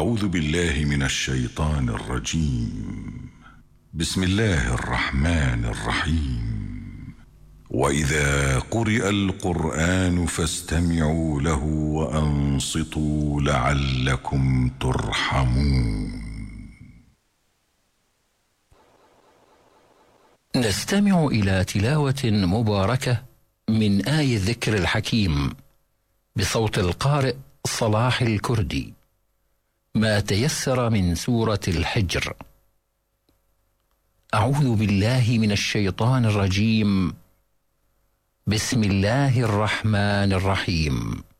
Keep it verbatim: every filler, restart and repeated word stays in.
أعوذ بالله من الشيطان الرجيم. بسم الله الرحمن الرحيم. وإذا قرئ القرآن فاستمعوا له وأنصتوا لعلكم ترحمون. نستمع إلى تلاوة مباركة من آي الذكر الحكيم بصوت القارئ صلاح الكردي، ما تيسر من سورة الحجر. أعوذ بالله من الشيطان الرجيم. بسم الله الرحمن الرحيم.